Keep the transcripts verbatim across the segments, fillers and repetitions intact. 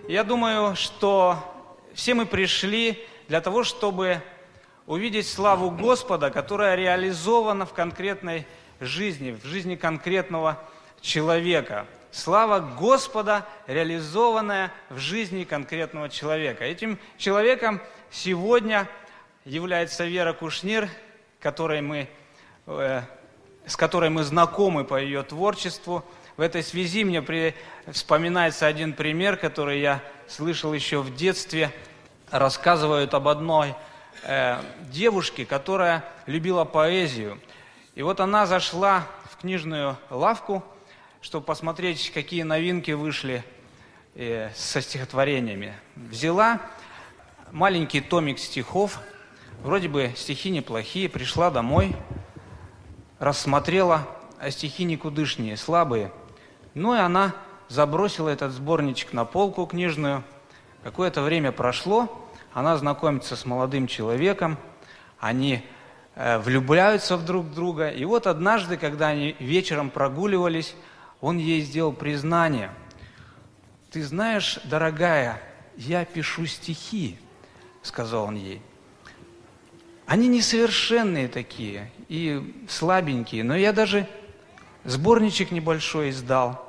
Я думаю, что все мы пришли для того, чтобы увидеть славу Господа, которая реализована в конкретной жизни, в жизни конкретного человека. Слава Господа, реализованная в жизни конкретного человека. Этим человеком сегодня является Вера Кушнир, которой мы, э, с которой мы знакомы по ее творчеству. В этой связи мне при... вспоминается один пример, который я слышал еще в детстве. Рассказывают об одной э, девушке, которая любила поэзию. И вот она зашла в книжную лавку, чтобы посмотреть, какие новинки вышли э, со стихотворениями. Взяла маленький томик стихов, вроде бы стихи неплохие, пришла домой, рассмотрела, а стихи никудышние, слабые. Ну и она забросила этот сборничек на полку книжную. Какое-то время прошло, она знакомится с молодым человеком, они э, влюбляются в друг друга. И вот однажды, когда они вечером прогуливались, он ей сделал признание. «Ты знаешь, дорогая, я пишу стихи», — сказал он ей. «Они несовершенные такие и слабенькие, но я даже сборничек небольшой издал».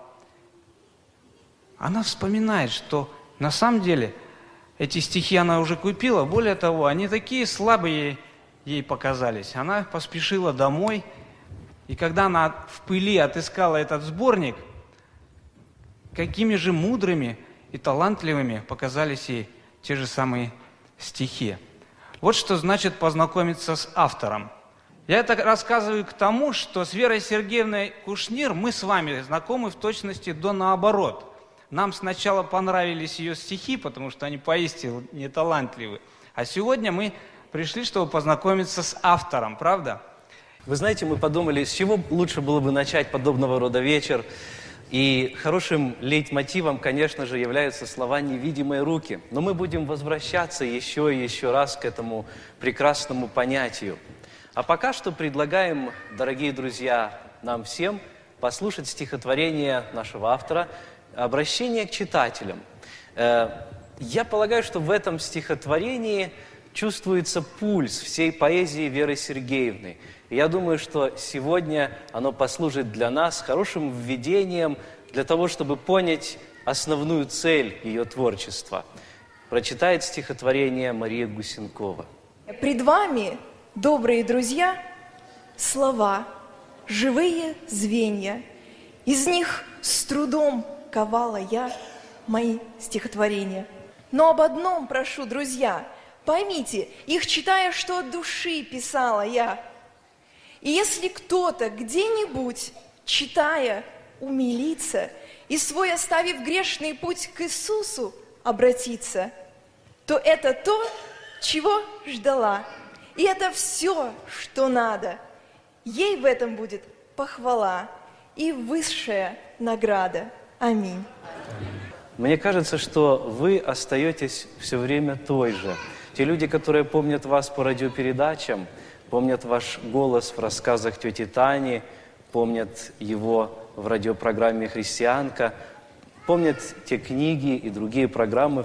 Она вспоминает, что на самом деле эти стихи она уже купила. Более того, они такие слабые ей показались. Она поспешила домой, и когда она в пыли отыскала этот сборник, какими же мудрыми и талантливыми показались ей те же самые стихи. Вот что значит познакомиться с автором. Я это рассказываю к тому, что с Верой Сергеевной Кушнир мы с вами знакомы в точности до наоборот. Нам сначала понравились ее стихи, потому что они поистине неталантливы. А сегодня мы пришли, чтобы познакомиться с автором, правда? Вы знаете, мы подумали, с чего лучше было бы начать подобного рода вечер. И хорошим лейтмотивом, конечно же, являются слова «невидимые руки». Но мы будем возвращаться еще и еще раз к этому прекрасному понятию. А пока что предлагаем, дорогие друзья, нам всем послушать стихотворение нашего автора «Обращение к читателям». Я полагаю, что в этом стихотворении чувствуется пульс всей поэзии Веры Сергеевны. И я думаю, что сегодня оно послужит для нас хорошим введением для того, чтобы понять основную цель ее творчества. Прочитает стихотворение Мария Гусенкова. Пред вами, добрые друзья, слова, живые звенья. Из них с трудом ковала я мои стихотворения. Но об одном прошу, друзья, поймите, их читая, что от души писала я. И если кто-то где-нибудь, читая, умилится и свой, оставив грешный путь к Иисусу, обратиться, то это то, чего ждала. И это все, что надо. Ей в этом будет похвала и высшая награда. Аминь. Мне кажется, что вы остаетесь все время той же. Те люди, которые помнят вас по радиопередачам, помнят ваш голос в рассказах тети Тани, помнят его в радиопрограмме «Христианка», помнят те книги и другие программы,